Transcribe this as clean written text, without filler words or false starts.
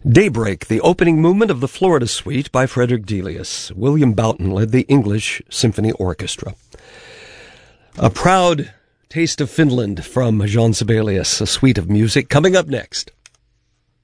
Daybreak, the opening movement of the Florida Suite by Frederick Delius. William Boughton led the English Symphony Orchestra. A proud taste of Finland from Jean Sibelius, a suite of music, coming up next.